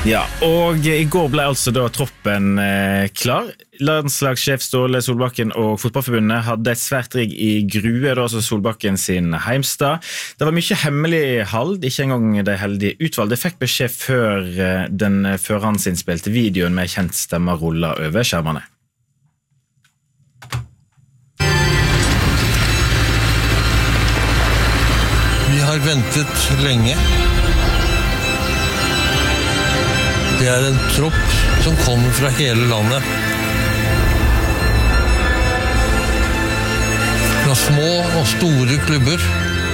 Ja, og i går ble altså da troppen klar. Landslagssjef Ståle Solbakken og Fotballforbundet hadde et svært rigg i Grue, da altså Solbakken sin heimstad. Det var mye hemmelig hald, ikke engang de heldige utvalgte fikk beskjed før den førhandsinnspilte videoen med kjent stemmer rullet over skjermene. Vi har ventet lenge. Det er en tropp som kommer fra hele landet. Fra små og store klubber.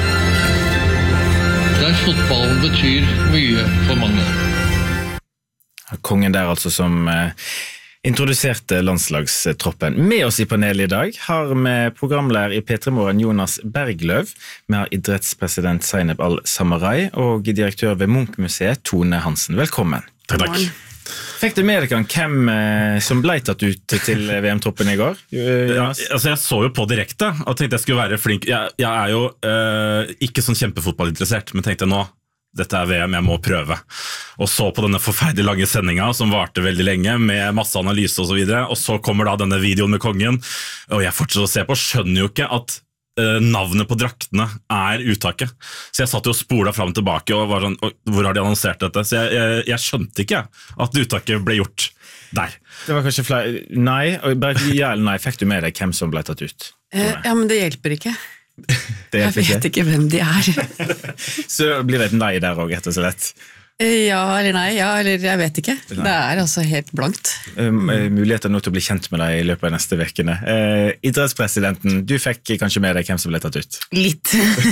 Der fotballen betyr mye for mange. Kongen der altså som introduserte landslagstroppen. Med oss i panelet i dag har vi programlærer i P3 Morgen Jonas Bergløv, vi har idrettspresident Zainab Al-Samarai og direktør ved Munch-museet Tone Hansen. Velkommen. Takk. Fikk du med deg hvem som ble tatt ut til VM-troppen i går? Altså jeg så jo på direkte og tenkte jeg skulle være flink. Jeg er jo ikke sånn kjempefotballinteressert, men tenkte nå, dette er VM, jeg må prøve. Og så på denne forferdelig lange sendinga som varte veldig lenge med masse analyse og så videre, og så kommer da denne videoen med kongen, og jeg fortsetter å se på, skjønner jo ikke at navnet på draktene er uttaket. Så jeg satt jo og spola frem og tilbake og var sånn, hvor har de annonsert dette? Så jeg skjønte ikke at uttaket ble gjort der. Det var kanskje flere, nei, fikk du med deg hvem som ble tatt ut? Ja, men det hjelper ikke. Jeg vet ikke hvem de er. Så blir det et nei der også, rett og slett? Ja eller nei, ja eller jeg vet ikke. Nei. Det er altså helt blankt. Muligheter nå til å bli kjent med deg i løpet av neste vekene. Idrettspresidenten, du fikk kanskje med deg hvem som ble tatt ut? Litt.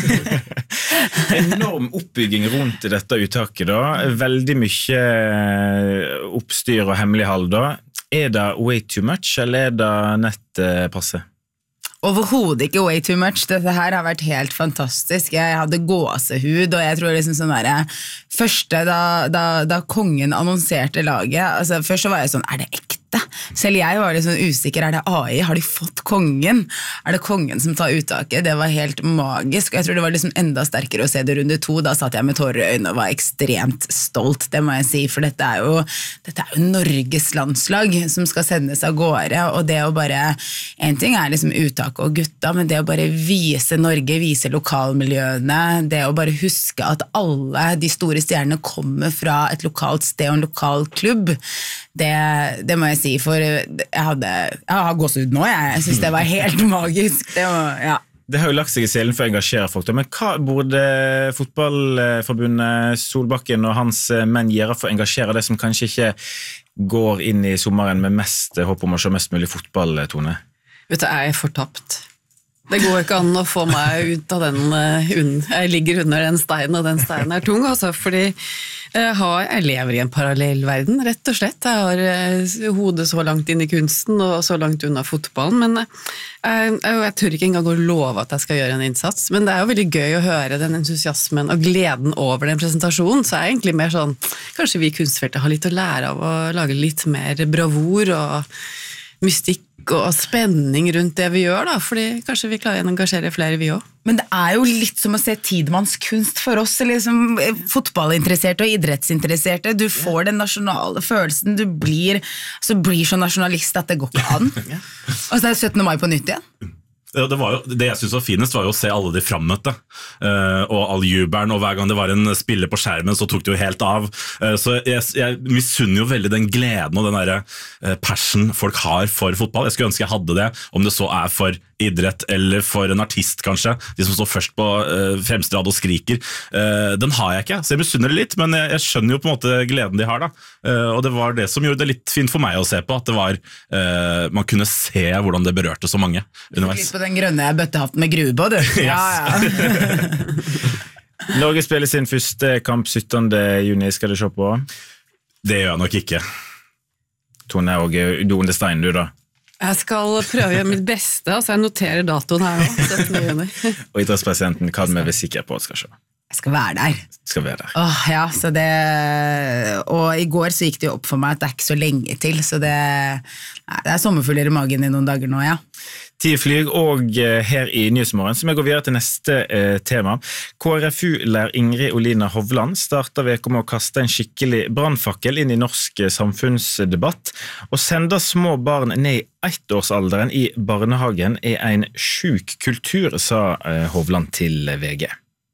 Enorm oppbygging rundt dette uttaket da. Veldig mye oppstyr og hemmelighold da. Er det way too much, eller er det nett passe? Overhodet ikke way too much. Dette her har vært helt fantastisk. Jeg hadde gåsehud, og jeg tror liksom sånn der, første da kongen annonserte laget, altså først så var jeg sånn, er det ekte? Selv jeg var litt sånn usikker, er det AI? Har de fått kongen? Er det kongen som tar uttaket? Det var helt magisk. Jeg tror det var liksom enda sterkere å se det runde 2. Da satt jeg med tårer i øynene og var ekstremt stolt, det må jeg si, for dette er jo Norges landslag som skal sendes av gårde, og det å bare, en ting er liksom uttaket og gutta, men det å bare vise Norge, vise lokalmiljøene, det å bare huske at alle de store stjernene kommer fra et lokalt sted og en lokal klubb, det må jeg si, for jeg har gåsehud nå, jeg synes det var helt magisk. Det har jo lagt seg i selen for å engasjere folk, men hva burde Fotballforbundet Solbakken og hans menn gjøre for å engasjere det som kanskje ikke går inn i sommeren med mest håp om å se mest mulig fotball, Tone? Vet du, jeg er fortapt. Det går ikke an å få meg ut av jeg ligger under den steinen, og den steinen er tung, altså, fordi jeg lever i en parallell verden, rett og slett. Jeg har hodet så langt inn i kunsten, og så langt unna fotballen, men jeg tør ikke engang å love at jeg skal gjøre en innsats, men det er jo veldig gøy å høre den entusiasmen og gleden over den presentasjonen, så er jeg egentlig mer sånn, kanskje vi i kunstfeltet har litt å lære av å lage litt mer bravur og mystikk og spenning rundt det vi gjør da, fordi kanskje vi klarer å engasjere flere vi også. Men det er jo litt som å se tidemannskunst for oss, liksom fotballinteresserte og idrettsinteresserte. Du får den nasjonale følelsen, du blir så nasjonalist at det går ikke an. Og så er det 17. mai på nytt igjen. Det jeg synes var finest var jo å se alle de frammøtte og all jubelen, og hver gang det var en spiller på skjermen så tok det jo helt av, så jeg misunner jo veldig den gleden og den der passion folk har for fotball. Jeg skulle ønske jeg hadde det, om det så er for idrett eller for en artist kanskje, de som står først på fremste rad og skriker. Den har jeg ikke, så jeg misunner det litt, men jeg skjønner jo på en måte gleden de har da, og det var det som gjorde det litt fint for meg å se på, at det var, man kunne se hvordan det berørte så mange underveis. Litt på den grønne bøttehatten med grue på, du. Ja. Norge spiller sin første kamp 17. juni, skal du se på? Det gjør jeg nok ikke. Tone, og du under steinen du da? Jeg skal prøve å gjøre mitt beste, altså jeg noterer datoen her nå, 17. juni. Og idrettspresidenten, hva er vi sikker på at skal se? Jeg skal være der. Skal være der. Ja, så det, og i går så gikk det jo opp for meg at det er ikke så lenge til, så det er sommerfugler i magen i noen dager nå, ja. Tid flyg, og her i Nyhetsmorgen, som jeg går videre til neste tema. KrFU-lær Ingrid Olina Hovland starter veka med å kaste en skikkelig brannfakkel inn i norsk samfunnsdebatt, og sender små barn ned i 1-årsalderen i barnehagen en sjuk kultur, sa Hovland til VG.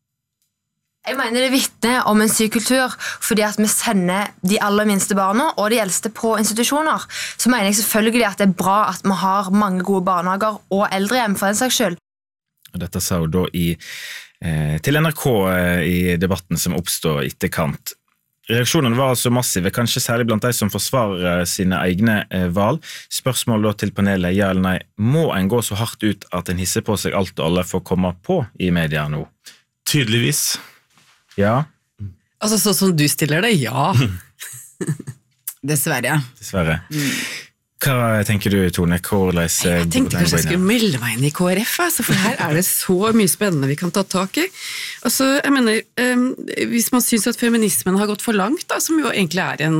Jeg mener det vitner om en syk kultur, fordi at vi sender de aller minste barna og de eldste på institusjoner. Så mener jeg selvfølgelig at det er bra at vi har mange gode barnehager og eldrehjem for den saks skyld. Dette sa hun da til NRK i debatten som oppstår i etterkant. Reaksjonene var altså massive, kanskje særlig blant de som forsvarer sine egne valg. Spørsmål da til panelet, ja eller nei, må en gå så hardt ut at en hisser på seg alt og alle får komme på i media nå? Tydeligvis. Ja. Altså sånn som du stiller det, ja. Dessverre. Hva tenker du, Tone? Jeg tenkte kanskje jeg skulle melde meg inn i KrF, altså, for her det så mye spennende vi kan ta tak i. Altså, jeg mener, hvis man synes at feminismen har gått for langt, da, som jo egentlig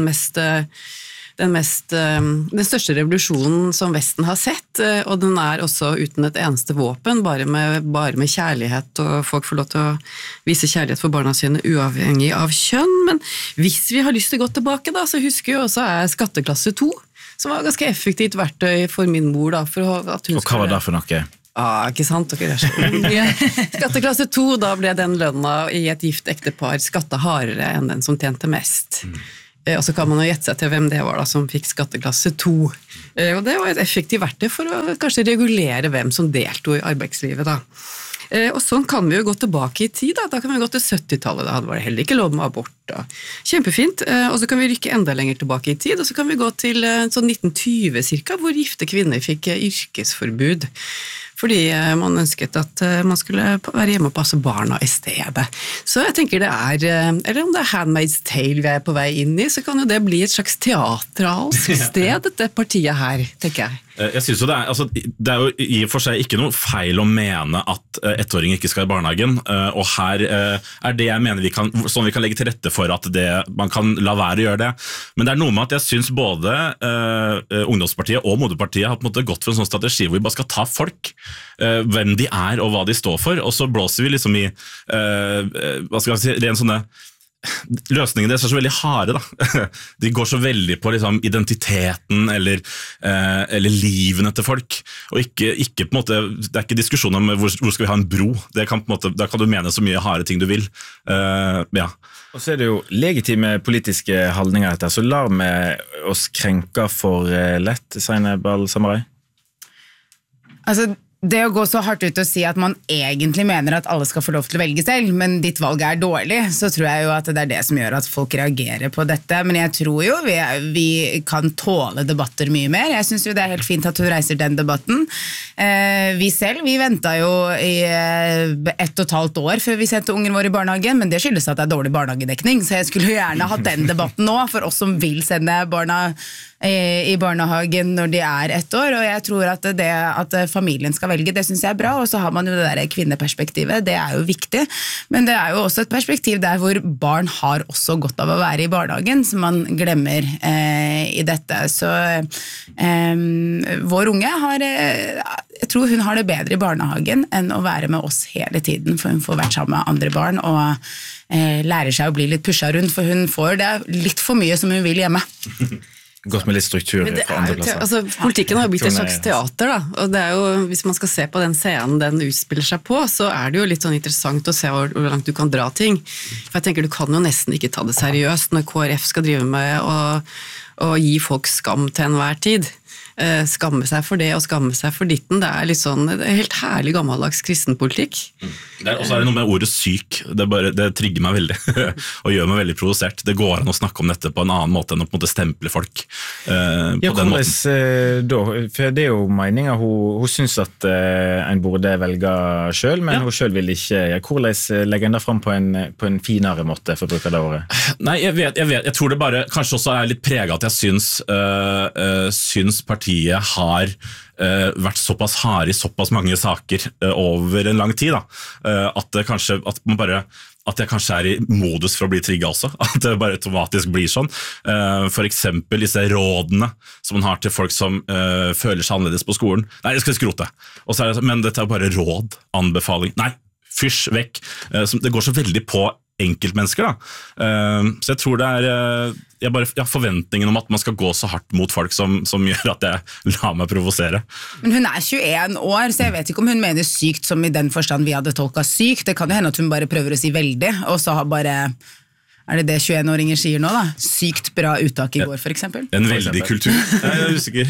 den største revolusjonen som Vesten har sett, og den også uten et eneste våpen, bare med kjærlighet, og folk får lov til å vise kjærlighet for barna sine uavhengig av kjønn. Men hvis vi har lyst til å gå tilbake, da, så husker jeg også skatteklasse 2, som var ganske effektivt verktøy for min mor. Da, for at hun og hva var det for noe? Ikke sant? Dere så unge. Skatteklasse 2, da ble den lønna i et gift ektepar skattet hardere enn den som tjente mest. Og så kan man jo gjette seg til hvem det var da, som fikk skatteklasse 2. Og det var et effektivt verktøy for å kanskje regulere hvem som deltog i arbeidslivet. Da. Og sånn kan vi jo gå tilbake i tid. Da kan vi gå til 70-tallet, da var det heller ikke lov med abort. Da. Kjempefint. Og så kan vi rykke enda lenger tilbake i tid, og så kan vi gå til sånn 1920 cirka, hvor gifte kvinner fikk yrkesforbud. Fordi man ønsket at man skulle være hjemme og passe barna i stedet. Så jeg tenker eller om det Handmaid's Tale vi på vei inn i, så kan jo det bli et slags teatralsk sted, dette partiet her, tenker jeg. Jeg synes jo det jo i og for seg ikke noe feil å mene at ettåring ikke skal i barnehagen, og her det jeg mener vi kan legge til rette for at man kan la være å gjøre det. Men det noe med at jeg synes både Ungdomspartiet og Moderpartiet har på en måte gått for en sånn strategi hvor vi bare skal ta folk, hvem de og hva de står for, og så blåser vi liksom i hva skal jeg si, ren sånne løsningene deres så veldig harde da. De går så veldig på liksom, identiteten eller livene til folk, og ikke på en måte, det ikke diskusjon om hvor skal vi ha en bro, det kan på en måte, da kan du mene så mye harde ting du vil. Ja. Og så det jo legitime politiske handlinger etter, så lar vi oss krenke for lett, Zainab Al-Samarai? Altså, det å gå så hardt ut og si at man egentlig mener at alle skal få lov til å velge selv, men ditt valg dårlig, så tror jeg jo at det det som gjør at folk reagerer på dette. Men jeg tror jo vi kan tåle debatter mye mer. Jeg synes jo det helt fint at hun reiser den debatten. Vi ventet jo i 1,5 år før vi sendte ungen vår i barnehagen, men det skyldes at det dårlig barnehagedekning, så jeg skulle gjerne ha den debatten nå, for oss som vil sende barna i barnehagen når de 1 år, og jeg tror at det at familien skal velge, det synes jeg bra, og så har man jo det der kvinneperspektivet, det jo viktig, men det jo også et perspektiv der hvor barn har også godt av å være i barnehagen, som man glemmer i dette, så vår unge jeg tror hun har det bedre i barnehagen enn å være med oss hele tiden, for hun får vært sammen med andre barn, og lærer seg å bli litt pushet rundt, for hun får det litt for mye som hun vil hjemme. Godt med litt struktur fra andre plasser. Altså, politikken har jo blitt et slags teater, da. Og det jo, hvis man skal se på den scenen den utspiller seg på, så det jo litt sånn interessant å se hvor langt du kan dra ting. For jeg tenker, du kan jo nesten ikke ta det seriøst når KrF skal drive med å gi folk skam til enhver tid. Skamme seg for det og skamme seg for ditten, det litt sånn, det helt herlig gammeldags kristenpolitikk. Og så det noe med ordet syk, det trigger meg veldig og gjør meg veldig provosert. Det går an å snakke om dette på en annen måte enn å på en måte stemple folk på den måten. Da, for det jo meningen, hun synes at en burde velge selv, men hun selv vil ikke. Hvordan legger en det frem på en finere måte for å bruke det året? Nei, jeg tror det bare kanskje også litt preget at jeg syns partiet har vært såpass hard i såpass mange saker over en lang tid da, at man bare at jeg kanskje i modus for å bli trigget også, at det bare automatisk blir sånn. For eksempel disse rådene som man har til folk som føler seg annerledes på skolen. Nei, jeg skal skrote. Og så det, men dette bare råd, anbefaling. Nei, fysj, vekk. Det går så veldig på enkeltmennesker da. Så jeg tror det forventningen om at man skal gå så hardt mot folk som gjør at jeg lar meg provosere. Men hun 21 år, så jeg vet ikke om hun mener sykt som i den forstand vi hadde tolket sykt. Det kan jo hende at hun bare prøver å si veldig, og så har bare... det 21-åringer sier nå da? Sykt bra uttak i går, for eksempel. En veldig kultur. Jeg er usikker.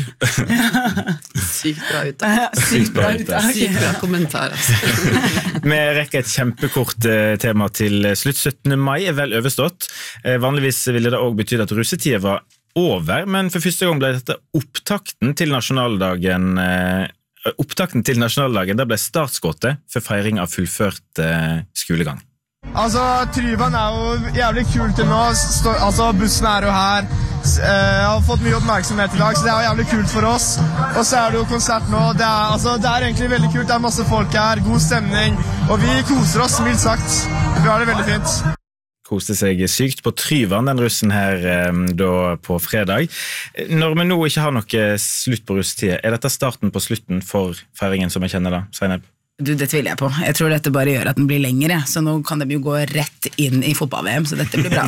Sykt bra uttak. Sykt bra kommentar. Altså. Vi rekker et kjempekort tema til slutt. 17. mai vel overstått. Vanligvis ville det også betyde at russetiden var over, men for første gang ble dette opptakten til nasjonaldagen. Opptakten til nasjonaldagen, der ble startskottet for feiring av fullført skolegang. Altså, Tryvann jo jævlig kult til nå, bussen jo her, jeg har fått mye oppmerksomhet i dag, så det jo jævlig kult for oss. Og så det jo konsert nå, det egentlig veldig kult, det masse folk her, god stemning, og vi koser oss, mildt sagt. Vi har det veldig fint. Koste seg sykt på Tryvann, den russen her da på fredag. Når vi nå ikke har noe slutt på russetid, dette starten på slutten for feiringen som jeg kjenner da, Zeynep? Det tviler jeg på. Jeg tror dette bare gjør at den blir lengre, så nå kan de jo gå rett inn i fotball-VM, så dette blir bra.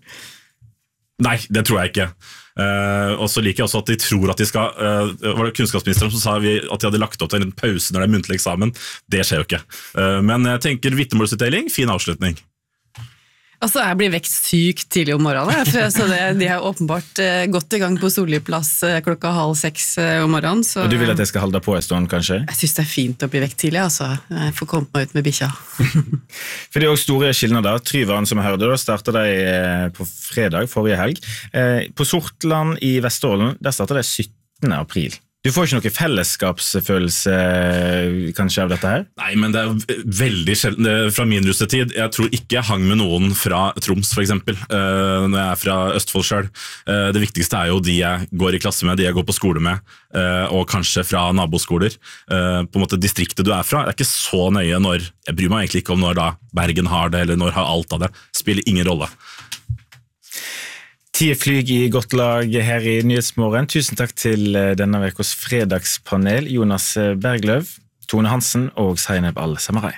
Nei, det tror jeg ikke. Og så liker jeg også at de tror at de skal, var det kunnskapsministeren som sa at de hadde lagt opp til en pause når det muntlig eksamen. Det skjer jo ikke. Men jeg tenker vitnemålsutdeling, fin avslutning. Altså, jeg blir vekstsyk tidlig om morgenen, så de har åpenbart gått i gang på Solli plass 5:30 om morgenen. Så og du vil at jeg skal holde på en stund, kanskje? Jeg synes det fint å bli vekt tidlig, altså. Jeg får komme meg ut med bikkja. For det også store skillnader. Tryvann, som jeg hørte, da startet de på fredag, forrige helg. På Sortland i Vesterålen, der startet de 17. april. Du får ikke noe fellesskapsfølelse kanskje av dette her? Nei, men det veldig sjelden. Fra min russetid, jeg tror ikke jeg hang med noen fra Troms for eksempel, når jeg fra Østfold selv. Det viktigste jo de jeg går i klasse med, de jeg går på skole med, og kanskje fra naboskoler. På en måte distriktet du fra, det ikke så nøye når, jeg bryr meg egentlig ikke om når da Bergen har det, eller når har alt av det, spiller ingen rolle. 10 flyg i godt lag her i Nyhetsmorgen. Tusen takk til denne vekos fredagspanel, Jonas Bergløv, Tone Hansen og Zeynep Al-Samarai.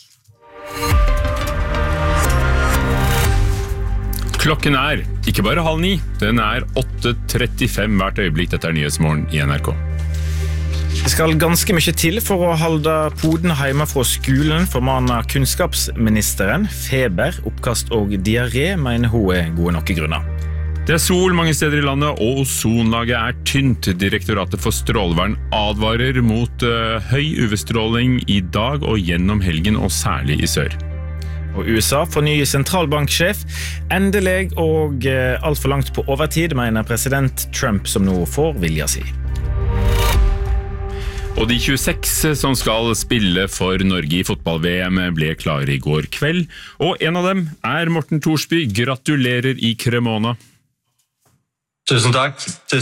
Klokken ikke bare 8:30, den 8:35 hvert øyeblikk. Dette Nyhetsmorgen i NRK. Det skal ganske mye til for å holde poden hjemme fra skolen, formaner kunnskapsministeren. Feber, oppkast og diaré mener hun gode nok grunner. Det sol mange steder i landet, og ozonlaget tynt. Direktoratet for strålevern advarer mot høy UV-stråling i dag og gjennom helgen, og særlig i sør. Og USA får ny sentralbanksjef, endelig og alt for langt på overtid, mener president Trump, som nå får vilja si. Og de 26 som skal spille for Norge i fotball-VM ble klare i går kveld, og en av dem Morten Thorsby. Gratulerer i Cremona. Tusen takk.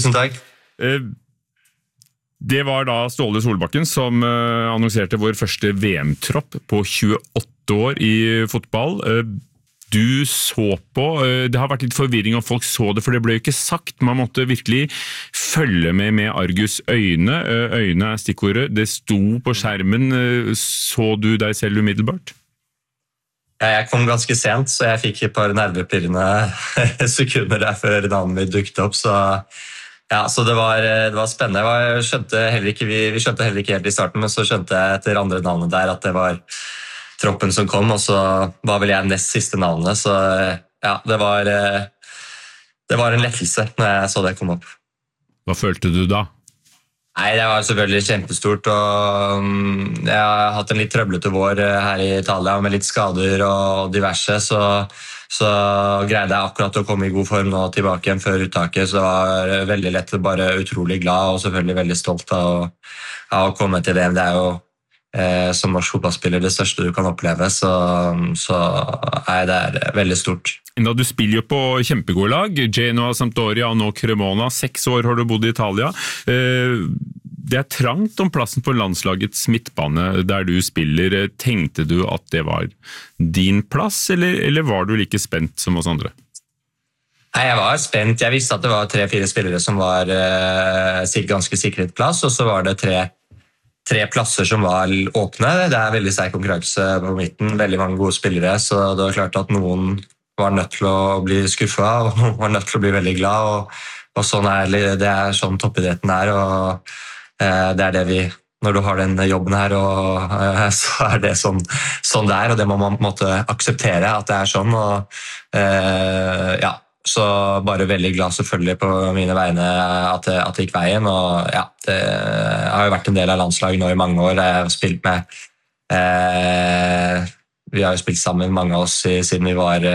Det var da Ståle Solbakken som annonserte vår første VM-tropp på 28 år i fotball. Du så på, det har vært litt forvirring om folk så det, for det ble jo ikke sagt. Man måtte virkelig følge med Argus øyne. Øyne stikkordet. Det sto på skjermen. Så du deg selv umiddelbart? Jeg kom ganske sent, så jeg fikk et par nervepirrende sekunder der før navnet mitt dukket opp, så det var spennende. Vi skjønte heller ikke helt i starten, men så skjønte jeg etter andre navnet der at det var troppen som kom, og så var vel jeg nest siste navnet, så det var en lettelse når jeg så det komme opp. Hva følte du da? Nei, det var selvfølgelig kjempestort, og jeg har hatt en litt trøblete vår her i Italia med litt skader og diverse, så greide jeg akkurat å komme i god form nå tilbake igjen før uttaket, så det var veldig lett, bare utrolig glad og selvfølgelig veldig stolt av å komme til VM. Det jo som norsk fotballspiller det største du kan oppleve, så det veldig stort. Da du spiller jo på kjempegode lag, Genoa, Sampdoria og nå Cremona. 6 år har du bodd i Italia. det trangt om plassen på landslagets midtbane der du spiller. Tenkte du at det var din plass, eller var du like spent som oss andre? Nei, jeg var spent. Jeg visste at det var 3-4 spillere som var ganske sikret plass, og så var det tre plasser som var åpne. Det veldig sterk konkurranse på midten, veldig mange gode spillere, så det var klart at noen var nødt til å bli skuffet, og noen var nødt til å bli veldig glad, og sånn det sånn toppidretten og det vi, når du har den jobben her, og så det sånn det og det må man på en måte akseptere at det sånn, og ja, så bare veldig glad selvfølgelig på mine vegne at det gikk veien, og ja, det har jo vært en del av landslaget nå i mange år. Jeg har spilt med vi har jo spilt sammen mange av oss siden vi var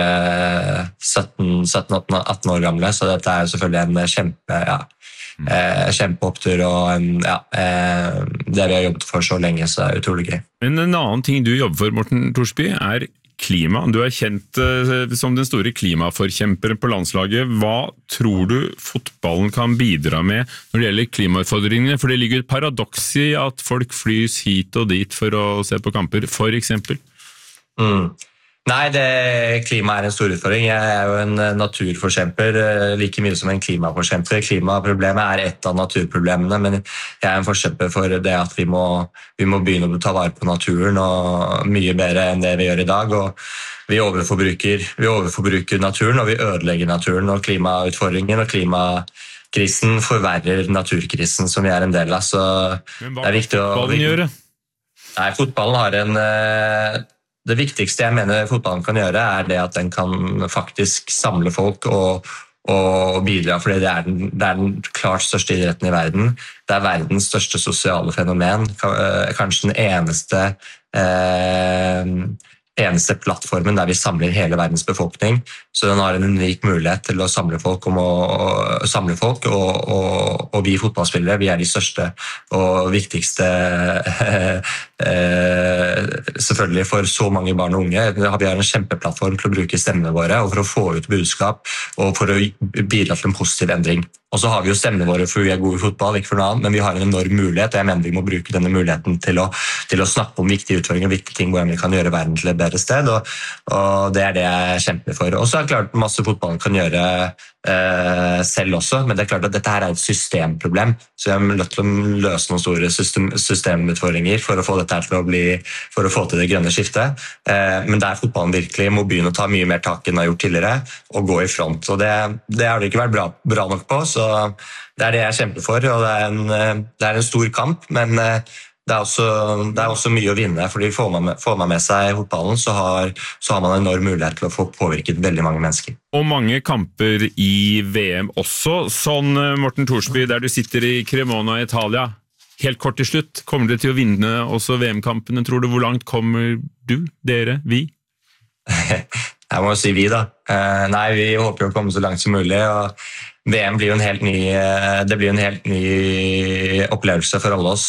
17-18 år gamle, så dette jo selvfølgelig en kjempeopptur, og det vi har jobbet for så lenge, så det utrolig gøy. Men en annen ting du jobber for, Morten Thorsby, klima. Du kjent som den store klimaforkjemperen på landslaget. Hva tror du fotballen kan bidra med når det gjelder klimautfordringene? For det ligger et paradoks i at folk flys hit og dit for å se på kamper, for eksempel. Nei, klima en stor utfordring. Jeg jo en naturforkjemper, like mye som en klimaforkjemper. Klimaproblemet et av naturproblemene, men jeg en forkjemper for det at vi må begynne å ta vare på naturen, og mye bedre enn det vi gjør i dag. Og vi overforbruker naturen, og vi ødelegger naturen, og klimautfordringen og klimakrisen forverrer naturkrisen som vi en del av. Så men hva kan fotballen gjøre? Nei, fotballen har det viktigste jeg mener fotballen kan gjøre, det at den kan faktisk samle folk og bidra, fordi det den klart største idretten i verden. Det verdens største sosiale fenomen, kanskje den eneste plattformen der vi samler hele verdens befolkning, så den har en unik mulighet til å samle folk, og vi fotballspillere, vi de største og viktigste selvfølgelig for så mange barn og unge. Vi har en kjempeplattform til å bruke stemmene våre, og for å få ut budskap, og for å bidra til en positiv endring. Og så har vi jo stemmene våre for vi gode i fotball, ikke for noe annet, men vi har en enorm mulighet, og jeg mener vi må bruke denne muligheten til å snakke om viktige utfordringer, viktige ting, hvordan vi kan gjøre verden til et bedre sted, og det det jeg kjemper for. Og så det klart masse fotballen kan gjøre selv også, men det klart at dette her et systemproblem, så jeg nødt til å løse noen store systemutfordringer for å få dette her for å få til det grønne skiftet. Men der fotballen virkelig må begynne å ta mye mer tak enn den har gjort tidligere, og gå i front. Og det har det ikke vært bra nok på, så det det jeg kjemper for, og det en stor kamp, men det også mye å vinne, fordi får man med seg fotballen, så har man en enorm mulighet til å få påvirket veldig mange mennesker. Og mange kamper i VM også. Sånn, Morten Thorsby, der du sitter i Cremona i Italia, helt kort til slutt, kommer dere til å vinne også VM-kampene, tror du? Hvor langt kommer du, dere, vi? Jeg må si vi da. Nei, vi håper å komme så langt som mulig, og VM blir jo en helt ny opplevelse for alle oss.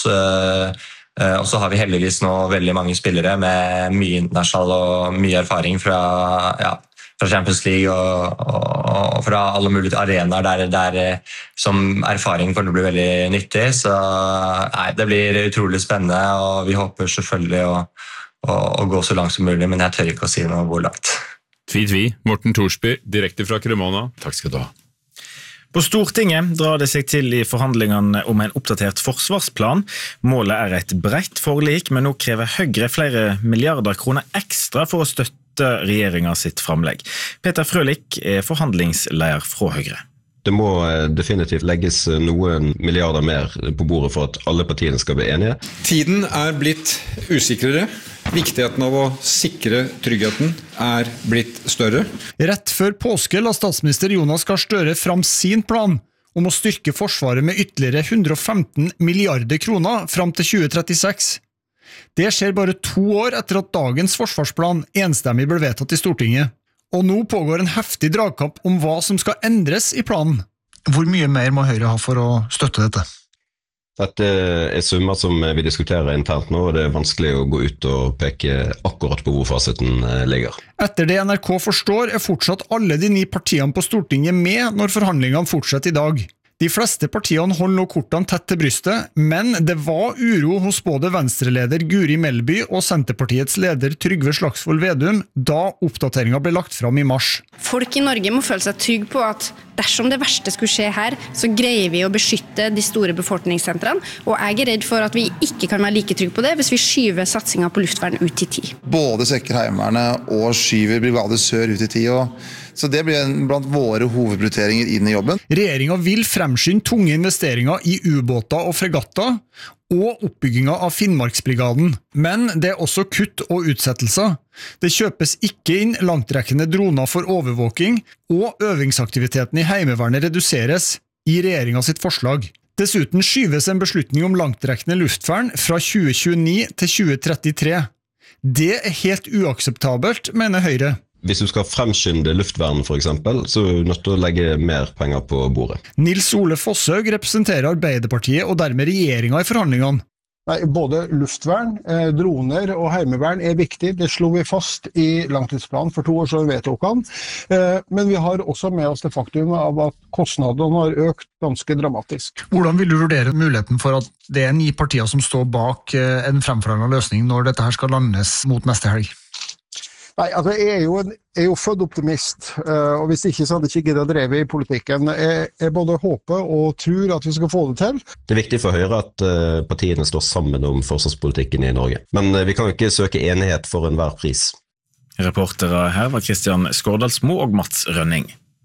Og så har vi heldigvis nå veldig mange spillere med mye internasjonal og mye erfaring fra Champions League og fra alle mulige arenaer der som erfaring kommer til å bli veldig nyttig. Så nei, det blir utrolig spennende, og vi håper selvfølgelig å gå så langt som mulig, men jeg tør ikke å si noe hvor langt. Tvi, Morten Thorsby, direkte fra Cremona. Takk skal du ha. På Stortinget drar det seg til i forhandlingene om en oppdatert forsvarsplan. Målet et bredt forlik, men nå krever Høyre flere milliarder kroner ekstra for å støtte regjeringen sitt framlegg. Peter Frølich forhandlingsleder fra Høyre. Det må definitivt legges noen milliarder mer på bordet for at alle partiene skal bli enige. Tiden blitt usikrere. Viktigheten av å sikre tryggheten blitt større. Rett før påske la statsminister Jonas Gahr Støre fram sin plan om å styrke forsvaret med ytterligere 115 milliarder kroner fram til 2036. Det skjer bare 2 år etter at dagens forsvarsplan enstemmig ble vedtatt i Stortinget. Og nå pågår en heftig dragkamp om hva som skal endres i planen. Hvor mye mer må Høyre ha for å støtte dette? Dette summer som vi diskuterer internt nå, og det vanskelig å gå ut og peke akkurat på hvor fasiten ligger. Etter det NRK forstår fortsatt alle de 9 partiene på Stortinget med når forhandlingene fortsetter i dag. De fleste partiene holder nå kortene tett til brystet, men det var uro hos både Venstre-leder Guri Melby og Senterpartiets leder Trygve Slagsvold Vedum da oppdateringen ble lagt fram i mars. Folk i Norge må føle seg trygg på at dersom det verste skulle skje her, så greier vi å beskytte de store befolkningssentrene, og jeg er redd for at vi ikke kan være like trygge på det hvis vi skyver satsingen på luftvern ut i tid. Både svekker Heimevernet og skyver Brigade Sør ut i tid, så det blir blant våre hovedprioriteringer inn i jobben. Regjeringen vil fremskynde tunge investeringer i ubåter og fregatter, og oppbygginga av Finnmarksbrigaden. Men det er også kutt og utsettelser. Det kjøpes ikke inn langtrekkende droner for overvåking, og øvingsaktiviteten i Heimevernet reduseres i regjeringa sitt forslag. Dessuten skyves en beslutning om langtrekkende luftvern fra 2029 til 2033. Det er helt uakseptabelt, mener Høyre. Hvis du skal fremskynde luftvern for eksempel, så er du nødt til å legge mer penger på bordet. Nils Ole Fosshaug representerer Arbeiderpartiet og dermed regjeringen i forhandlingene. Nei, både luftvern, droner og heimevern er viktig. Det slo vi fast i langtidsplanen for 2 år siden vedtok han. Men vi har også med oss det faktum av at kostnadene har økt ganske dramatisk. Hvordan vil du vurdere muligheten for at det er 9 partier som står bak en fremforhandlet løsning når dette her skal landes mot neste helg? Nei, altså jeg er jo født optimist, og hvis ikke så hadde jeg ikke giddet å dreve i politikken. Jeg både håper og tror at vi skal få det til. Det er viktig for Høyre at partiene står sammen om forsvarspolitikken i Norge. Men vi kan jo ikke søke enighet for enhver pris. Reportere her var Kristian Skårdalsmo og Mats Rønning.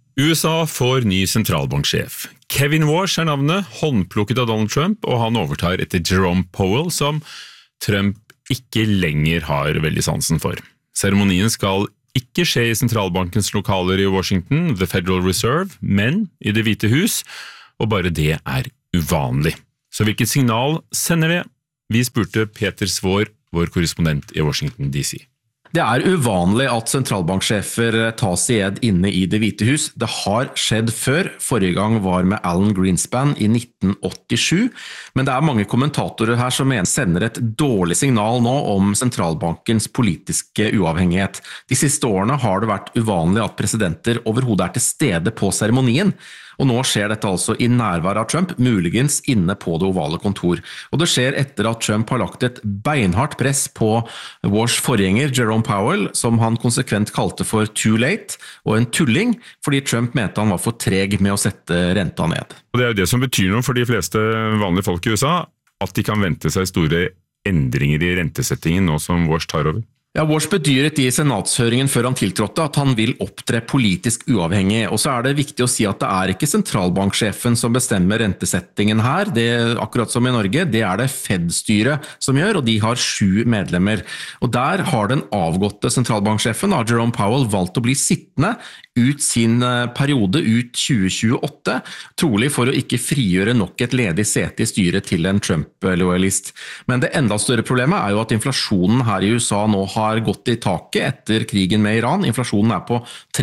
USA får ny sentralbanksjef. Kevin Warsh er navnet, håndplukket av Donald Trump, og han overtar etter Jerome Powell, som Trump ikke lenger har veldig sansen for. Seremonien skal ikke skje i sentralbankens lokaler i Washington, The Federal Reserve, men i Det hvite hus, og bare det er uvanlig. Så hvilket signal sender det? Vi spurte Peter Svår, vår korrespondent i Washington DC. Det er uvanlig at sentralbanksjefer tas i ed inne i Det hvite hus. Det har skjedd før. Forrige gang var med Alan Greenspan i 1987. Men det er mange kommentatorer her som sender et dårlig signal nå om sentralbankens politiske uavhengighet. De siste årene har det vært uvanlig at presidenter overhodet er til stede på seremonien. Og nå skjer dette altså i nærvær av Trump, muligens inne på det ovale kontor. Og det skjer etter at Trump har lagt et beinhardt press på Warshs forgjenger, Jerome Powell, som han konsekvent kalte for too late, og en tulling, fordi Trump mente han var for treg med å sette renta ned. Og det er jo det som betyr noe for de fleste vanlige folk i USA, at de kan vente seg store endringer i rentesettingen nå som Warsh tar over. Ja, Warsh bedyret i senatshøringen før han tiltrådte at han vil opptre politisk uavhengig, og så er det viktig å si at det er ikke sentralbanksjefen som bestemmer rentesettingen her, det akkurat som i Norge, det er det Fed-styret som gjør, og de har 7 medlemmer. Og der har den avgåtte sentralbanksjefen, Jerome Powell, valgt å bli sittende ut sin periode ut 2028, trolig for å ikke frigjøre nok et ledig sete i styret til en Trump-loyalist. Men det enda større problemet er jo at inflasjonen her i USA nå har gått i taket etter krigen med Iran. Inflasjonen er på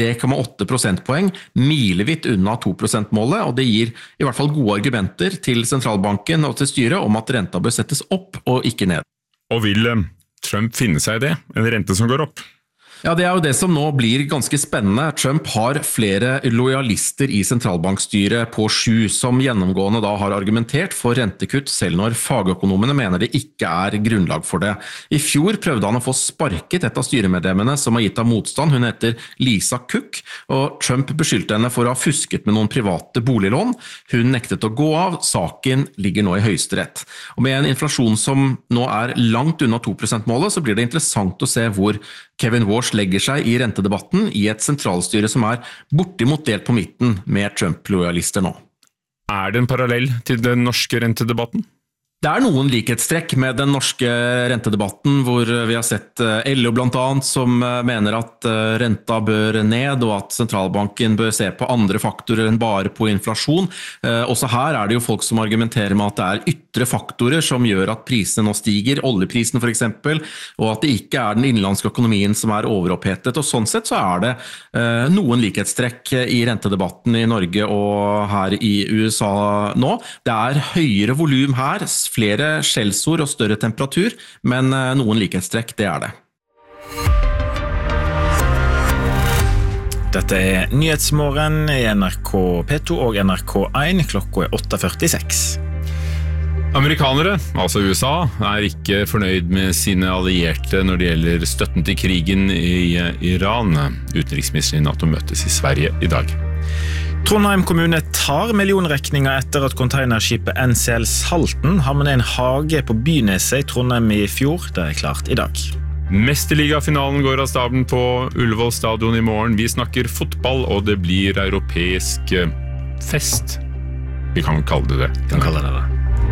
3,8 prosentpoeng, milevidt unna 2%-målet, og det gir i hvert fall gode argumenter til sentralbanken og til styret om at renta bør settes opp og ikke ned. Og vil Trump finne seg i det? En rente som går opp? Ja, det er jo det som nå blir ganske spennende. Trump har flere lojalister i sentralbankstyret på 7, som gjennomgående da har argumentert for rentekutt, selv når fagøkonomene mener det ikke er grunnlag for det. I fjor prøvde han å få sparket et av styremedlemmene som har gitt av motstand. Hun heter Lisa Cook, og Trump beskyldte henne for å ha fusket med noen private boliglån. Hun nektet å gå av. Saken ligger nå i Høyesterett. Og med en inflasjon som nå er langt unna 2%-målet, så blir det interessant å se hvor Kevin Warsh legger seg i rentedebatten i et sentralstyre som er bortimot delt på midten med Trump-lojalister nå. Er det en parallell til den norske rentedebatten? Det er noen likhetstrekk med den norske rentedebatten, hvor vi har sett LO blant annet, som mener at renta bør ned, og at sentralbanken bør se på andre faktorer enn bare på inflasjon. Også her er det jo folk som argumenterer med at det er ytre faktorer som gjør at prisene nå stiger, oljeprisen for eksempel, og at det ikke er den innenlandske økonomien som er overopphetet. Og sånn sett så er det noen likhetstrekk i rentedebatten i Norge og her i USA nå. Det er høyere volum her, flere skjellsord og større temperatur, men noen likhetstrekk, det er det. Dette Nyhetsmorgen I NRK P2 og NRK1. Klokka 8:46. Amerikanere, altså USA, ikke fornøyd med sine allierte når det gjelder støtten til krigen I Iran. Utenriksministeren I NATO møtes I Sverige I dag. Trondheim kommune tar millionrekninger etter at containerskipet NCL Salten havnet I en hage på Byneset I Trondheim I fjor. Det klart I dag. Mesterligafinalen går av stabelen på Ullevål stadion I morgen. Vi snakker fotball, og det blir europeisk fest. Vi kan kalle det det. Vi kan kalle det det.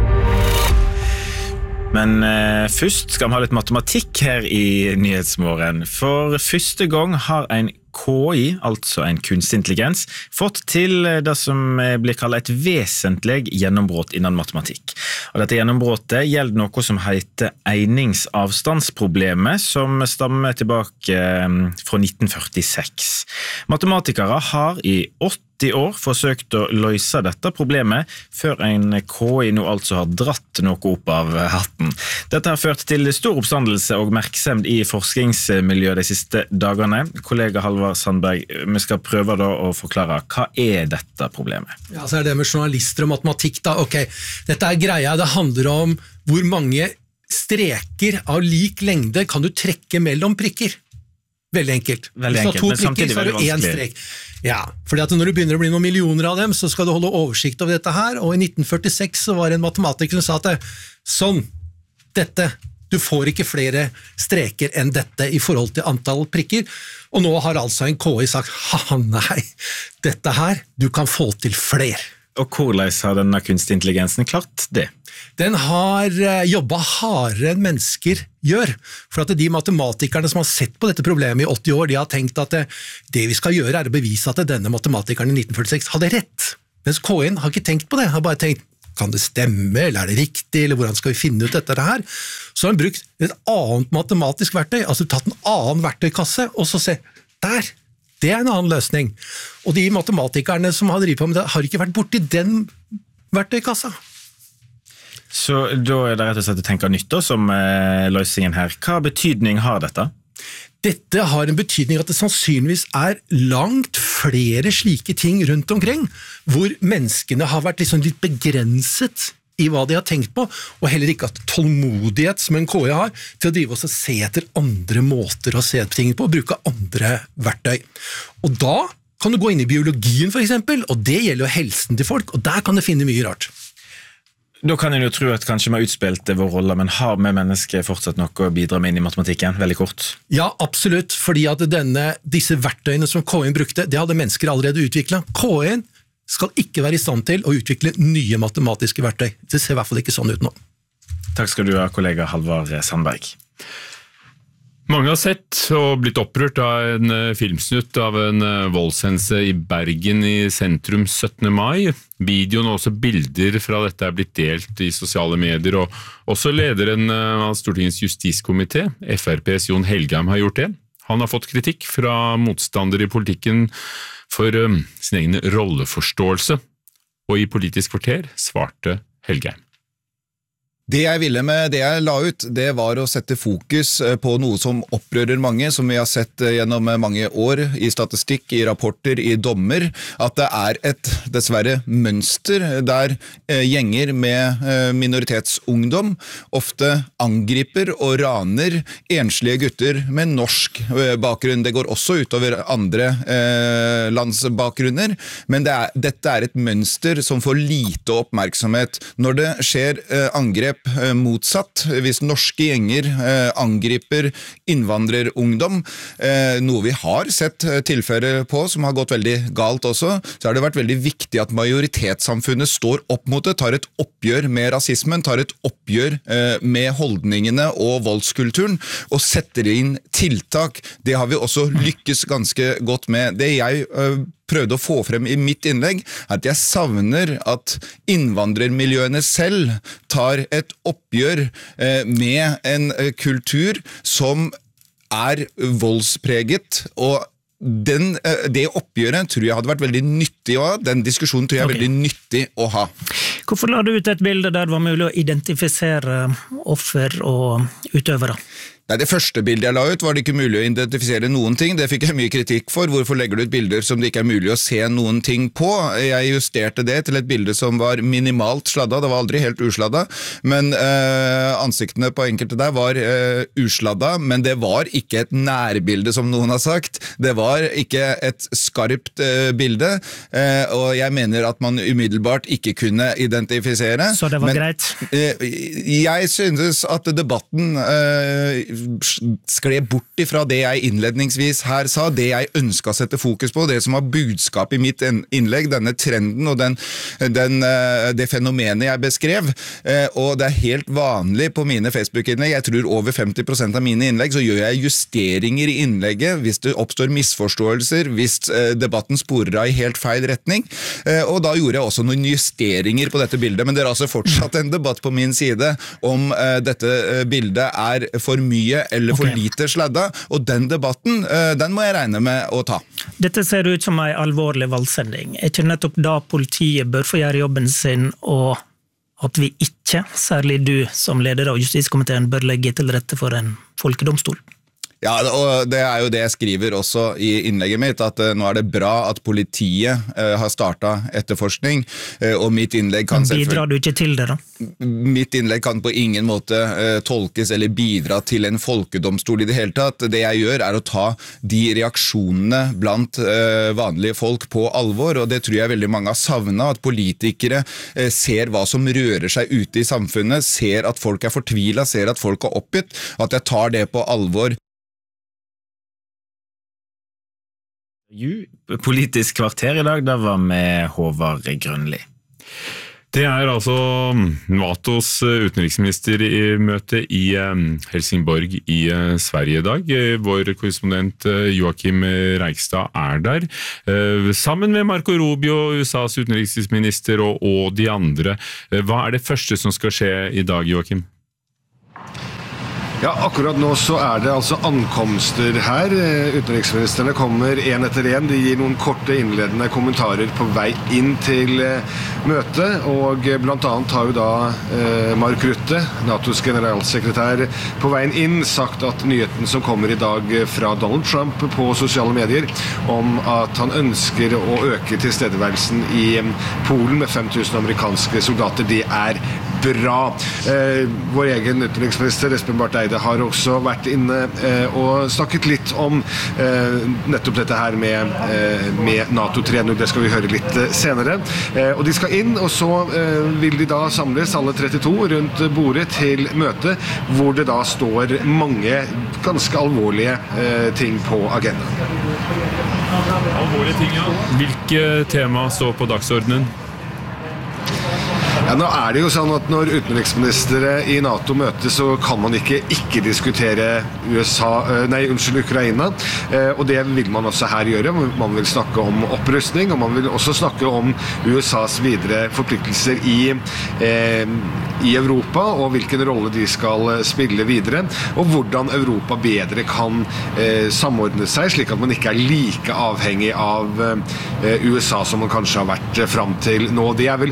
Men først skal vi ha litt matematikk her I Nyhetsmorgen. For første gang har en KI, altså en kunstig intelligens, fått til det som blir kallet et vesentlig gjennombrott innen matematikk. Og dette gjennombrottet gjelder noe som heter einingsavstandsproblemet, som stammer tilbake fra 1946. Matematikere har I 80 år forsøkt å løse dette problemet, før en KI nå altså har dratt noe opp av hatten. Dette har ført til stor oppstandelse og merksemd I forskningsmiljøet de siste dagene. Kollega Halvard Sandberg, vi skal prøve da å forklare hva dette problemet? Ja, så det med journalister og matematikk da. Ok, dette greia, det handler om hvor mange streker av lik lengde kan du trekke mellom prikker. Veldig enkelt. Veldig enkelt, men samtidig veldig vanskelig. Ja, fordi at når du begynner å bli noen millioner av dem, så skal du holde oversikt over dette her, og I 1946 så var det en matematiker som sa at sånn, dette, du får ikke flere streker enn dette I forhold til antall prikker, og nå har altså en KI sagt, nei, dette her, du kan få til flere. Og hvordan har denne kunstig intelligensen klart det? Den har jobbet hardere enn mennesker gjør, for at de matematikerne som har sett på dette problemet I 80 år, de har tenkt at det vi skal gjøre å bevise at denne matematikeren I 1946 hadde rett, mens KI-en har ikke tenkt på det, har bare tenkt, kan det stemme, eller det riktig, eller hvordan skal vi finne ut dette her? Så har han brukt et annet matematisk verktøy, altså tatt en annen verktøykasse, og så se, der, det en annen løsning. Og de matematikerne som har drivet på med det, har ikke vært borti den verktøykassa. Så da det rett og slett å tenke nytt da, som løsningen her. Hva betydning har dette? Dette har en betydning at det sannsynligvis langt flere slike ting rundt omkring, hvor menneskene har vært litt begrenset I hva de har tenkt på, og heller ikke hatt tålmodighet som en KI har, til å drive oss og se etter andre måter å se ting på, og bruke andre verktøy. Og da kan du gå inn I biologien for eksempel, og det gjelder jo helsen til folk, og der kan du finne mye rart. Da kan jeg jo tro at kanskje vi har utspilt vår rolle, men har vi mennesker fortsatt noe å bidra med inn I matematikken? Veldig kort. Ja, absolutt, fordi at disse verktøyene som KI brukte, det hadde mennesker allerede utviklet. KI skal ikke være I stand til å utvikle nye matematiske verktøy. Det ser I hvert fall ikke sånn ut nå. Takk skal du ha, kollega Halvard Sandberg. Mange har sett og blitt opprørt av en filmsnutt av en voldshendelse I Bergen I sentrum 17. mai. Videoen og også bilder fra dette blitt delt I sosiale medier, og også lederen av Stortingets justiskomité, FrPs Jon Helgheim, har gjort det. Han har fått kritikk fra motstandere I politikken for sin egen rolleforståelse, og I Politisk kvarter svarte Helgheim. Det jeg ville med det jeg la ut, det var å sette fokus på noe som opprører mange, som vi har sett gjennom mange år I statistikk, I rapporter, I dommer, at det et dessverre mønster der gjenger med minoritetsungdom ofte angriper og raner enslige gutter med norsk bakgrunn. Det går også utover andre landsbakgrunner, men dette et mønster som får lite oppmerksomhet. Når det skjer angrep motsatt, hvis norske gjenger angriper innvandrerungdom, noe vi har sett tilfeller på som har gått veldig galt også, så har det vært veldig viktig at majoritetssamfunnet står opp mot det, tar et oppgjør med rasismen, tar et oppgjør med holdningene og voldskulturen, og setter inn tiltak. Det har vi også lykkes ganske godt med. Det jeg prøvde å få frem I mitt innlegg, at jeg savner at innvandrermiljøene selv tar et oppgjør med en kultur som voldspreget, og det oppgjøret tror jeg hadde vært veldig nyttig å ha. Den diskusjonen tror jeg er veldig nyttig å ha. Hvorfor la du ut et bilde der det var mulig å identifisere offer og utøvere? Nei, det første bildet jeg la ut var det ikke mulig å identifisere noen ting. Det fikk jeg mye kritikk for. Hvorfor legger du ut bilder som det ikke er mulig å se noen ting på? Jeg justerte det til et bilde som var minimalt sladda. Det var aldri helt usladda, men ansiktene på enkelte der var usladda, men det var ikke et nærbilde som noen har sagt. Det var ikke et skarpt bilde, og jeg mener at man umiddelbart ikke kunne identifisere. Så det var greit? Jeg synes at debatten skled bort ifra det jeg innledningsvis her sa, det jeg ønsket å sette fokus på, det som var budskap i mitt innlegg, denne trenden og det fenomenet jeg beskrev, og det er helt vanlig på mine Facebook-innlegg, jeg tror over 50% av mine innlegg, så gjør jeg justeringer i innlegget hvis det oppstår misforståelser, hvis debatten sporer av i helt feil retning, og da gjorde jeg også noen justeringer på dette bildet, men det er altså fortsatt en debatt på min side om dette bildet er for mye eller for lite sladda, og den debatten, den må jeg regne med å ta. Dette ser ut som en alvorlig valgsending. Er ikke nettopp da politiet bør få gjøre jobben sin, og at vi ikke, særlig du som leder av justiskomiteen, bør legge til rette for en folkedomstol? Ja, og det er jo det jeg skriver også i innlegget mitt, at nå er det bra at politiet har startet etterforskning, og mitt innlegg kan bidrar du ikke til det da? Mitt innlegg kan på ingen måte tolkes eller bidra til en folkedomstol i det hele tatt. Det jeg gjør er å ta de reaksjonene blant vanlige folk på alvor, og det tror jeg veldig mange har savnet, at politikere ser hva som rører seg ute i samfunnet, ser at folk er fortvilet, ser at folk er oppgitt, at jeg tar det på alvor. Politisk kvarter i dag, da var med Håvard Grønli. Det er altså NATOs utenriksminister i møte i Helsingborg i Sverige i dag. Vår korrespondent Joachim Reigstad er der, sammen med Marco Rubio, USAs utenriksminister og de andre. Hva er det første som skal skje i dag, Joachim? Ja, akkurat nå så er det altså ankomster her. Utenriksministerne kommer en etter en. De gir noen korte innledende kommentarer på vei inn til møtet, og blant annet har jo da Mark Rutte, NATOs generalsekretær, på veien inn sagt at nyheten som kommer i dag fra Donald Trump på sosiale medier om at han ønsker å øke tilstedeværelsen i Polen med 5000 amerikanske soldater, det er bra. Vår egen utenriksminister Espen Barth Eide har også vært inne og snakket litt om nettopp dette her med NATO 3.0. Det skal vi høre litt senere. Og de skal inn, og så vil de da samles alle 32 rundt bordet til møte, hvor det da står mange ganske alvorlige ting på agendaen. Alvorlige ting, ja. Hvilke tema står på dagsordenen? Ja, nå er det jo sånn at når utenriksministere i NATO møtes, så kan man ikke diskutere Ukraina, og det vil man også her gjøre. Man vil snakke om opprustning, og man vil også snakke om USAs videre forpliktelser i Europa, og hvilken rolle de skal spille videre, og hvordan Europa bedre kan samordne seg, slik at man ikke er like avhengig av USA som man kanskje har vært frem til nå. Det er vel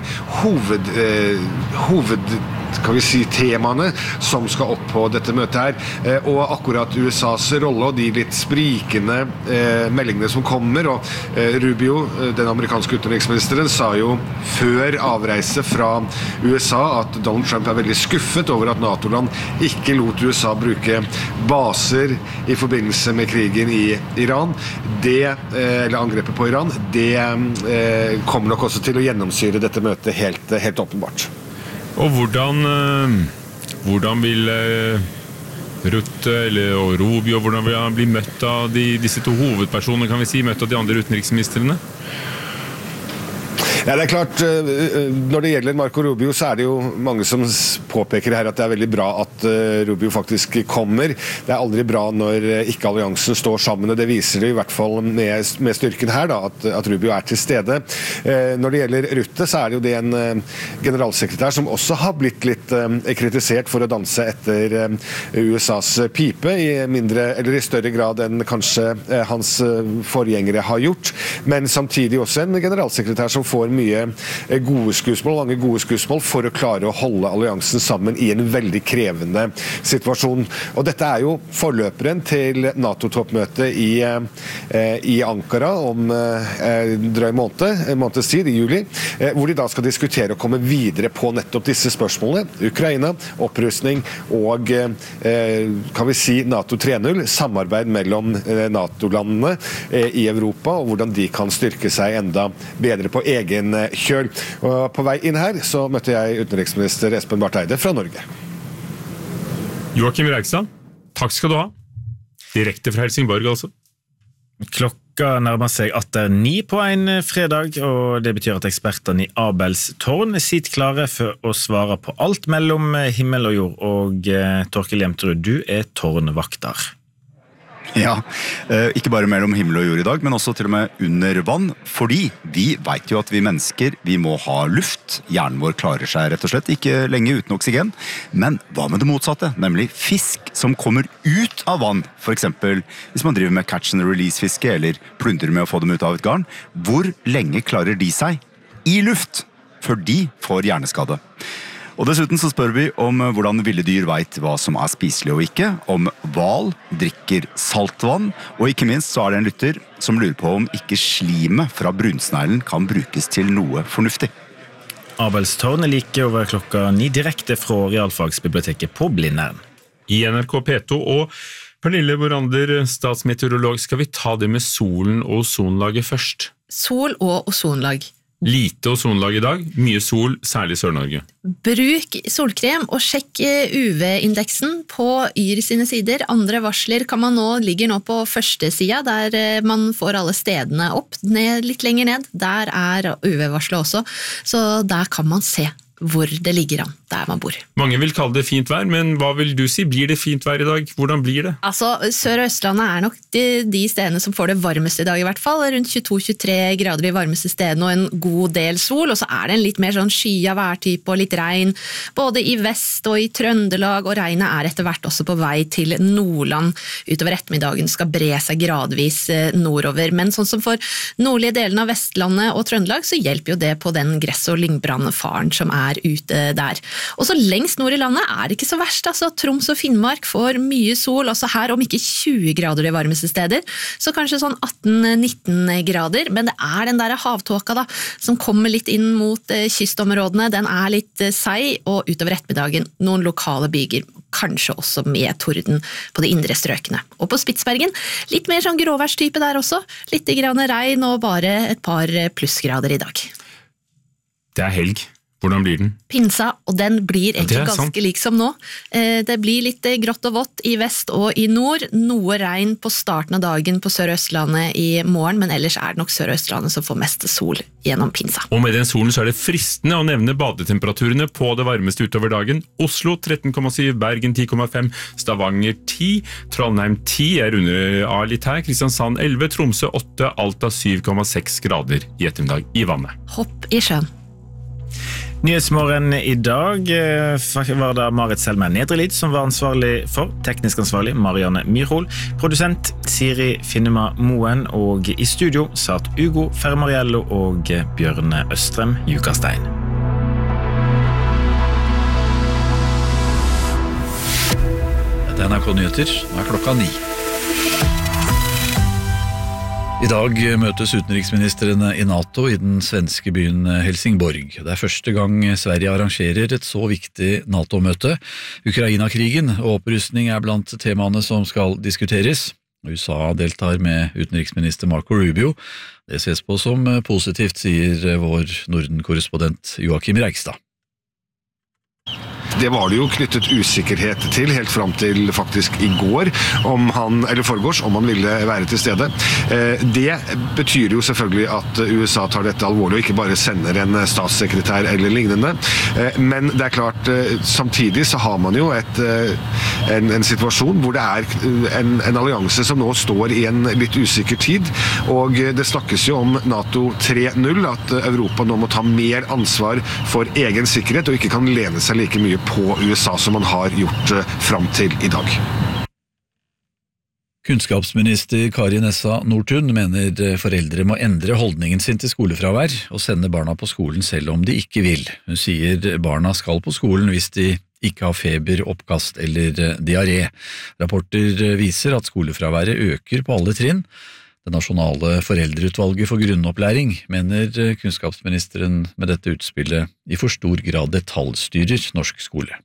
kan vi si, temaene som skal opp på dette møtet her, og akkurat USAs rolle og de litt sprikende meldingene som kommer, og Rubio, den amerikanske utenriksministeren, sa jo før avreise fra USA at Donald Trump er veldig skuffet over at NATO-land ikke lot USA bruke baser i forbindelse med krigen i Iran. Eller angrepet på Iran, det kommer nok også til å gjennomsyre dette møtet helt åpenbart. Og hvordan vil Rutte og Rubio, hvordan vil han bli møtt av disse to hovedpersonene, kan vi si, møtt av de andre utenriksministrene? Ja, det er klart, når det gjelder Marco Rubio, så er det jo mange som påpeker her at det er veldig bra at Rubio faktisk kommer. Det er aldri bra når ikke alliansen står sammen, og det viser det i hvert fall med styrken her, da, at Rubio er til stede. Når det gjelder Rutte, så er det jo det en generalsekretær som også har blitt litt kritisert for å danse etter USAs pipe, i større grad enn kanskje hans forgjengere har gjort, men samtidig også en generalsekretær som får mye gode skussmål, mange gode skussmål for å klare å holde alliansen sammen i en veldig krevende situasjon. Og dette jo forløperen til NATO-toppmøtet i Ankara om drøy måneds tid, i juli, hvor de da skal diskutere å komme videre på nettopp disse spørsmålene. Ukraina, opprustning og kan vi si NATO 3.0, samarbeid mellom NATO-landene i Europa, og hvordan de kan styrke seg enda bedre på egen kjøl. Og på vei inn her så møtte jeg utenriksminister Espen Barth Eide fra Norge. Joakim Reigstad, takk skal du ha. Direkte fra Helsingborg, altså. Klokka nærmer seg 8:09 på en fredag, og det betyr at ekspertene i Abels tårn sitter klare for å svare på alt mellom himmel og jord. Og Torkel Jemterud, du tårnvakter. Ja, ikke bare mellom himmel og jord i dag, men også til og med under vann, fordi vi vet jo at vi mennesker, vi må ha luft. Hjernen vår klarer seg rett og slett ikke lenge uten oksygen. Men hva med det motsatte, nemlig fisk som kommer ut av vann? For eksempel hvis man driver med catch and release-fiske, eller plundrer med å få dem ut av et garn. Hvor lenge klarer de seg i luft før de får hjerneskade? Og dessuten så spør vi om hvordan ville dyr vet hva som spiselig og ikke, om hval drikker saltvann, og ikke minst så det en lytter som lurer på om ikke slimet fra brunsneglen kan brukes til noe fornuftig. Abels tårn like over klokka 9 direkte fra Realfagsbiblioteket på Blindern. I NRK P2 og Pernille Borander, statsmeteorolog, skal vi ta det med solen og ozonlaget først. Sol og ozonlag. Lite ozonlag i dag, mye sol, særlig i Sør-Norge. Bruk solkrem og sjekk UV-indeksen på Yr sine sider. Andre varsler kan man ligger nå på første sida, der man får alle stedene opp, litt lenger ned. Der UV-varslet også, så der kan man se hvor det ligger an, der man bor. Mange vil kalle det fint vær, men hva vil du si? Blir det fint vær i dag? Hvordan blir det? Altså, Sør- og Østlandet nok de stedene som får det varmeste i dag i hvert fall, rundt 22-23 grader i varmeste stedene og en god del sol, og så det en litt mer sånn skya værtype og litt regn, både i vest og i Trøndelag, og regnet etter hvert også på vei til Nordland. Utover ettermiddagen skal bre seg gradvis nordover, men sånn som for nordlige delen av Vestlandet og Trøndelag, så hjelper jo det på den gress- og lyngbrannfaren som ute der. Og så lengst nord i landet det ikke så verst, altså Troms og Finnmark får mye sol, også her om ikke 20 grader de varmeste steder, så kanskje sånn 18-19 grader, men det den der havtåka da, som kommer litt inn mot kystområdene, den litt seig, og utover ettermiddagen noen lokale byger, kanskje også med torden på de indre strøkene. Og på Spitsbergen, litt mer sånn gråværstype der også, litt grann regn og bare et par plussgrader i dag. Det helg. Hvordan blir den? Pinsa, og den blir egentlig ganske sant. lik som nå. Det blir litt grått og vått i vest og i nord, noe regn på starten av dagen på Sør- og Østlandet i morgen, men ellers det nok Sør- og Østlandet som får mest sol gjennom pinsa. Og med den solen så det fristende å nevne badetemperaturene på det varmeste utover dagen. Oslo 13,7, Bergen 10,5, Stavanger 10, Trondheim 10 under litt her, Kristiansand 11, Tromsø 8, Alta 7,6 grader i ettermiddag i vannet. Hopp i sjøen. Nyhetsmorgen i dag var det Marit Selmer Nedrelid som var ansvarlig for, teknisk ansvarlig Marianne Myrhol, produsent Siri Finnema Moen, og i studio satt Ugo Fermariello og Bjørne Østrem Jukastein. Dette NRK Nyheter, nå klokka 9. I dag møtes utenriksministrene i NATO i den svenske byen Helsingborg. Det første gang Sverige arrangerer et så viktig NATO-møte. Ukraina-krigen og opprustning blant temaene som skal diskuteres. USA deltar med utenriksminister Marco Rubio. Det ses på som positivt, sier vår Norden-korrespondent Joakim Reigstad. Det var det jo knyttet usikkerhet til, helt frem til faktisk i går, om han ville være til stede. Det betyr jo selvfølgelig at USA tar dette alvorlig, og ikke bare sender en statssekretær eller lignende. Men det klart, samtidig så har man jo en situasjon hvor det en allianse som nå står i en litt usikker tid, og det snakkes jo om NATO 3.0, at Europa nå må ta mer ansvar for egen sikkerhet, og ikke kan lene seg like mye på USA som man har gjort frem til i dag. Kunnskapsminister Kari Nessa Nordtun mener foreldre må endre holdningen sin til skolefravær og sende barna på skolen selv om de ikke vil. Hun sier barna skal på skolen hvis de ikke har feber, oppkast eller diaré. Rapporter viser at skolefraværet øker på alle trinn. Det nasjonale foreldreutvalget for grunnopplæring mener kunnskapsministeren med dette utspillet i for stor grad detaljstyrer norsk skole.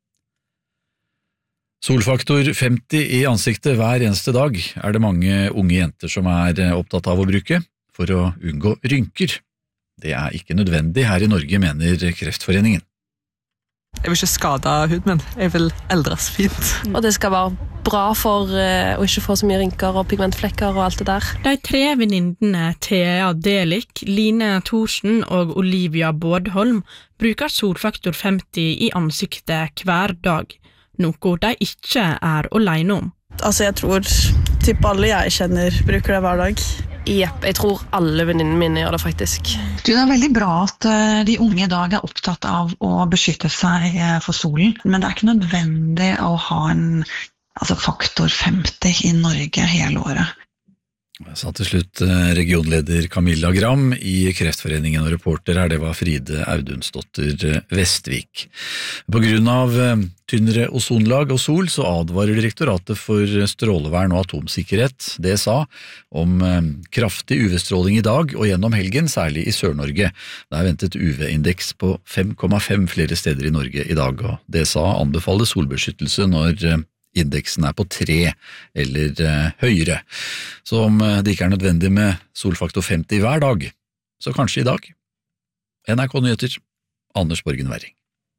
Solfaktor 50 i ansiktet hver eneste dag det mange unge jenter som opptatt av å bruke for å unngå rynker. Det ikke nødvendig her i Norge, mener Kreftforeningen. Jeg vil ikke skade huden min, jeg vil eldres fint. Og det skal være bra for å ikke få så mye rynker og pigmentflekker og alt det der. De 3 venninnene Thea Delik, Line Thorsen og Olivia Bårdholm bruker solfaktor 50 i ansiktet hver dag. Noe de ikke alene om. Altså jeg tror typ alle jeg kjenner bruker det hver dag. Jepp, jeg tror alle venninnene mine gjør det faktisk. Det veldig bra at de unge i dag opptatt av å beskytte seg for solen, men det ikke nødvendig å ha en faktor 50 i Norge hele året. Sa til slutt regionleder Camilla Gram i Kreftforeningen, og reporter det var Fride Audunsdotter Vestvik. På grunn av tynnere ozonlag og sol så advarer Direktoratet for strålevern og atomsikkerhet, DSA, om kraftig UV-stråling i dag og gjennom helgen, særlig i Sør-Norge. Det ventet UV-indeks på 5,5 flere steder i Norge i dag, og DSA anbefaler solbeskyttelse når indeksen på 3 eller høyere. Så om det ikke nødvendig med solfaktor 50 hver dag, så kanskje i dag. NRK Nyheter, Anders Borgen Werring.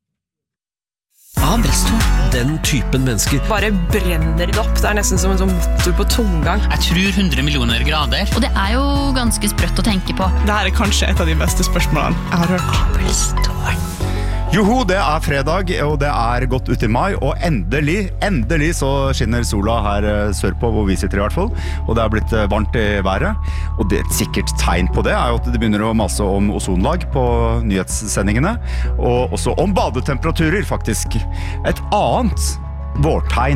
Bristol. Den typen mennesker. Bare brenner det opp, det nesten som en sånn motor på tomgang. Jeg tror 100 millioner grader. Og det jo ganske sprøtt å tenke på. Det kanskje et av de beste spørsmålene jeg har hørt. Bristol. Joho, det fredag, og det godt ut i mai, og endelig så skinner sola her sørpå, hvor vi sitter i hvert fall, og det blitt varmt i været, og det et sikkert tegn på det jo at det begynner å mase om ozonlag på nyhetssendingene, og også om badetemperaturer faktisk. Et annet vårtegn